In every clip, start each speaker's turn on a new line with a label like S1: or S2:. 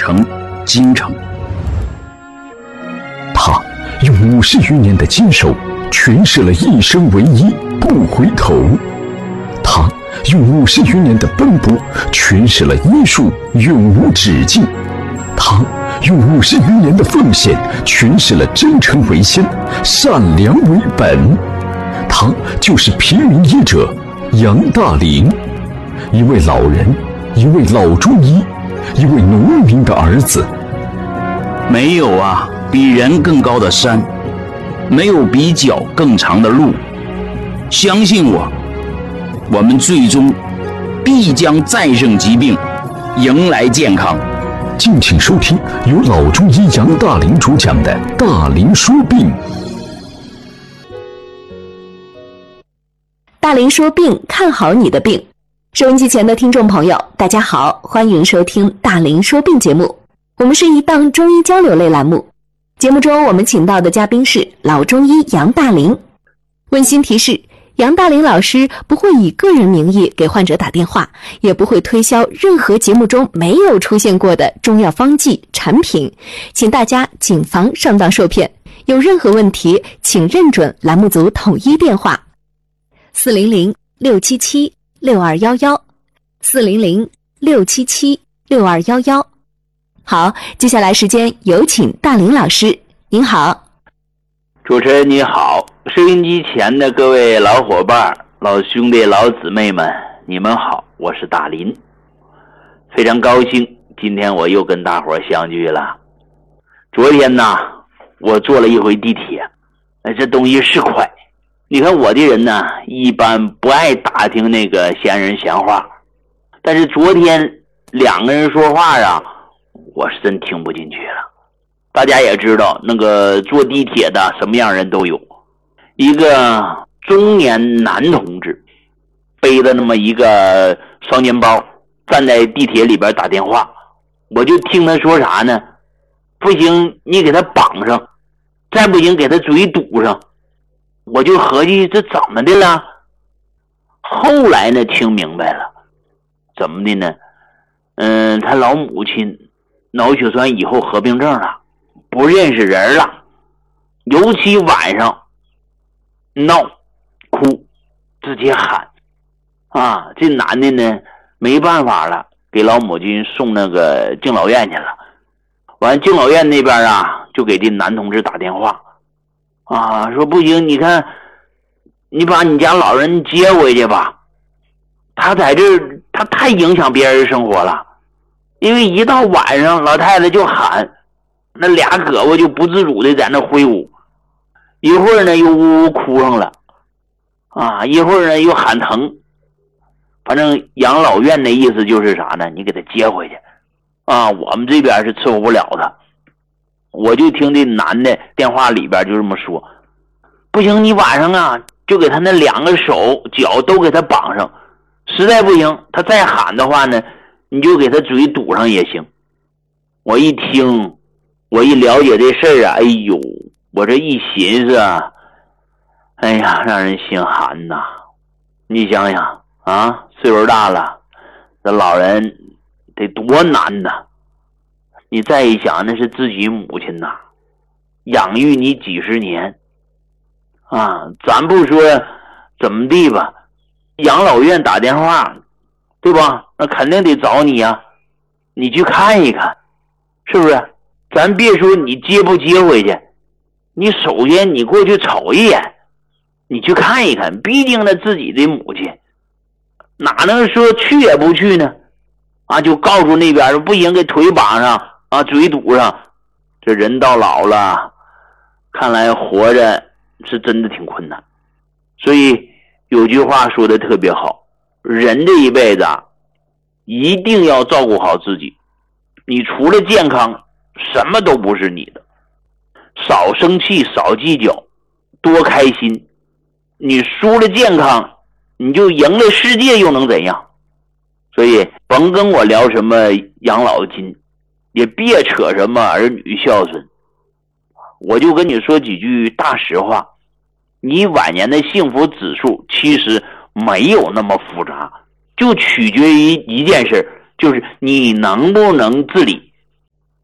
S1: 城京城。
S2: 他用50余年的坚守诠释了一生唯一，不回头。他用50余年的奔波诠释了医术永无止境。他用50余年的奉献诠释了真诚为先，善良为本。他就是平民医者杨大林，一位老人，一位老中医，一位农民的儿子。
S1: 没有啊比人更高的山，没有比脚更长的路。相信我，我们最终必将战胜疾病，迎来健康。
S2: 敬请收听由老中医杨大林主讲的《大林说病》。
S3: 大林说病，看好你的病。收音机前的听众朋友，大家好，欢迎收听大林说病节目。我们是一档中医交流类栏目，节目中我们请到的嘉宾是老中医杨大林。温馨提示，杨大林老师不会以个人名义给患者打电话，也不会推销任何节目中没有出现过的中药方剂产品，请大家谨防上当受骗。有任何问题，请认准栏目组统一电话400-677-6211，400-677-6211。好，接下来时间有请大林老师。您好。
S4: 主持人你好，收音机前的各位老伙伴、老兄弟、老姊妹们，你们好，我是大林，非常高兴今天我又跟大伙相聚了。昨天呢，我坐了一回地铁，这东西是快。你看我的人呢，一般不爱打听那个闲人闲话，但是昨天两个人说话啊，我是真听不进去了。大家也知道，那个坐地铁的什么样人都有。一个中年男同志背着那么一个双肩包，站在地铁里边打电话，我就听他说啥呢？不行，你给他绑上，再不行给他嘴堵上。我就合计这怎么的了？后来呢，听明白了，怎么的呢？他老母亲脑血栓以后合并症了，不认识人了，尤其晚上闹哭直接喊啊！这男的呢没办法了，给老母亲送那个敬老院去了。完敬老院那边啊，就给这男同志打电话啊，说不行，你看你把你家老人接回去吧，他在这儿他太影响别人生活了。因为一到晚上老太太就喊，那俩胳膊就不自主的在那挥舞，一会儿呢又呜呜哭上了啊，一会儿呢又喊疼。反正养老院的意思就是啥呢？你给他接回去啊，我们这边是伺候不了他。我就听这男的电话里边就这么说，不行，你晚上啊就给他那两个手脚都给他绑上，实在不行他再喊的话呢，你就给他嘴堵上也行。我一听，我一了解这事儿啊，哎呦，我这一寻思啊，哎呀，让人心寒呐。你想想啊，岁数大了，这老人得多难呐。你再一想，那是自己母亲呐，养育你几十年啊，咱不说怎么地吧，养老院打电话对吧，那肯定得找你啊，你去看一看，是不是？咱别说你接不接回去，你首先你过去瞅一眼，你去看一看，毕竟那自己的母亲，哪能说去也不去呢？啊，就告诉那边说不行，给腿绑上啊，嘴堵上。这人到老了，看来活着是真的挺困难。所以有句话说的特别好，人这一辈子啊，一定要照顾好自己。你除了健康，什么都不是你的。少生气，少计较，多开心。你输了健康，你就赢了世界又能怎样？所以甭跟我聊什么养老金，也别扯什么儿女孝顺。我就跟你说几句大实话，你晚年的幸福指数其实没有那么复杂，就取决于一件事，就是你能不能自理。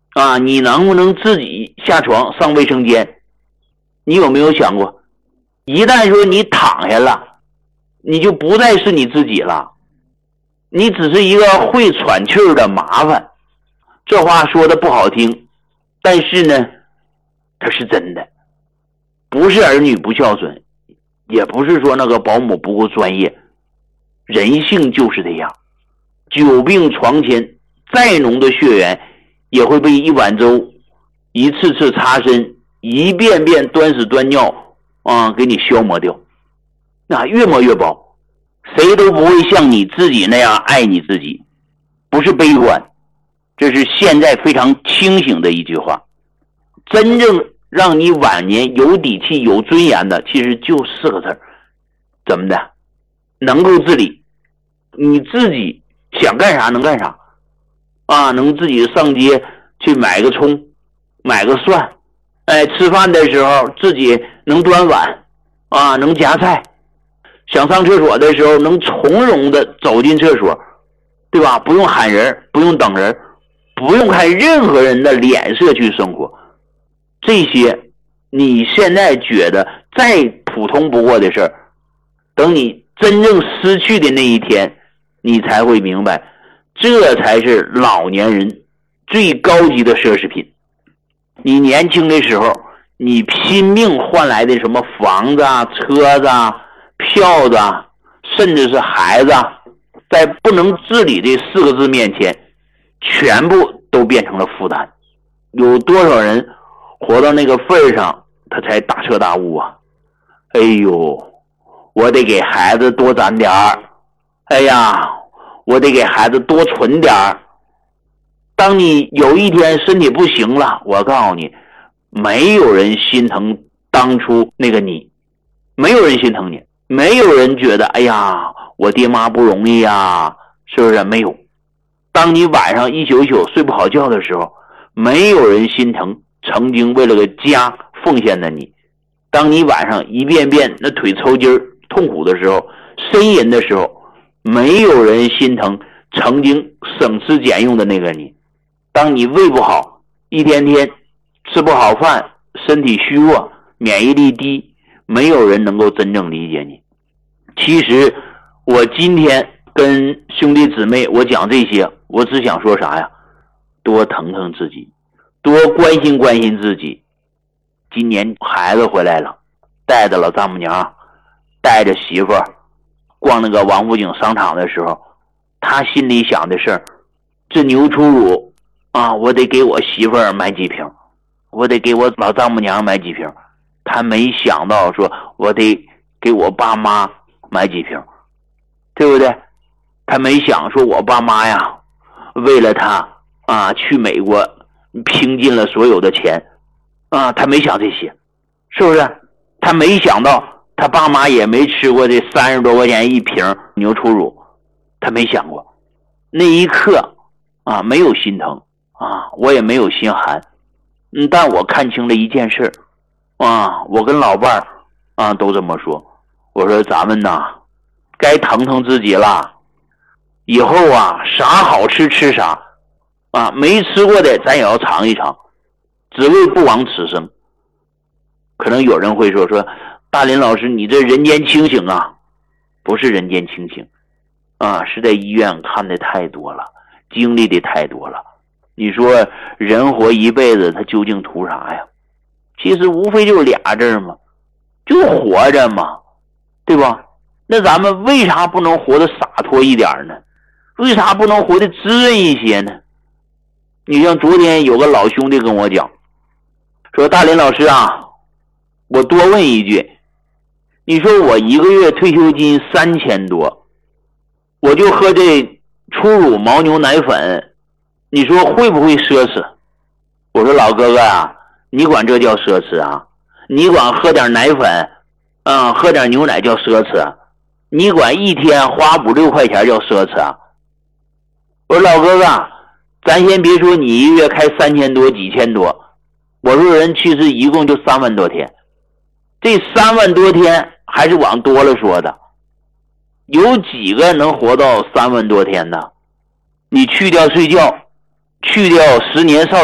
S4: 啊，你能不能自己下床上卫生间？你有没有想过，一旦说你躺下了，你就不再是你自己了，你只是一个会喘气儿的麻烦。这话说的不好听，但是呢，它是真的。不是儿女不孝顺，也不是说那个保姆不够专业，人性就是这样。久病床前，再浓的血缘也会被一碗粥、一次次擦身、一遍遍端屎端尿给你消磨掉。那越磨越薄，谁都不会像你自己那样爱你自己。不是悲观，这是现在非常清醒的一句话。真正让你晚年有底气有尊严的，其实就4个字，怎么的？能够自理，你自己想干啥能干啥能自己上街去买个葱买个蒜，吃饭的时候自己能端碗能夹菜，想上厕所的时候能从容的走进厕所，对吧？不用喊人，不用等人，不用看任何人的脸色去生活。这些你现在觉得再普通不过的事儿，等你真正失去的那一天，你才会明白，这才是老年人最高级的奢侈品。你年轻的时候，你拼命换来的什么房子车子票子甚至是孩子在不能自理这4个字面前，全部都变成了负担。有多少人活到那个份上，他才大彻大悟啊！哎呦，我得给孩子多攒点儿，哎呀，我得给孩子多存点儿。当你有一天身体不行了，我告诉你，没有人心疼当初那个你，没有人心疼你，没有人觉得哎呀我爹妈不容易呀，是不是？没有。当你晚上一宿宿睡不好觉的时候，没有人心疼曾经为了个家奉献的你。当你晚上一遍遍那腿抽筋痛苦的时候，呻吟的时候，没有人心疼曾经省吃俭用的那个你。当你胃不好，一天天吃不好饭，身体虚弱，免疫力低，没有人能够真正理解你。其实我今天跟兄弟姊妹我讲这些，我只想说啥呀？多疼疼自己，多关心关心自己。今年孩子回来了，带着老丈母娘，带着媳妇儿逛那个王府井商场的时候，他心里想的是，这牛初乳我得给我媳妇儿买几瓶，我得给我老丈母娘买几瓶。他没想到说我得给我爸妈买几瓶，对不对？他没想说我爸妈呀为了他去美国拼尽了所有的钱他没想这些，是不是？他没想到他爸妈也没吃过这30多块钱一瓶牛初乳，他没想过。那一刻没有心疼我也没有心寒，但我看清了一件事我跟老伴儿都这么说，我说咱们该疼疼自己了，以后啥好吃吃啥没吃过的咱也要尝一尝，只为不枉此生。可能有人会说大林老师你这人间清醒不是人间清醒是在医院看的太多了，经历的太多了。你说人活一辈子他究竟图啥呀？其实无非就俩字嘛，就活着嘛，对吧？那咱们为啥不能活得洒脱一点呢？为啥不能活得滋润一些呢？你像昨天有个老兄弟跟我讲，说大林老师我多问一句，你说我一个月退休金3000多，我就喝这初乳牦牛奶粉，你说会不会奢侈？我说老哥哥你管这叫奢侈你管喝点奶粉喝点牛奶叫奢侈你管一天花5、6块钱叫奢侈我说老哥哥，咱先别说你一个月开3000多几千多，我说人其实一共就3万多天，这3万多天还是往多了说的，有几个能活到3万多天的？你去掉睡觉，去掉10年少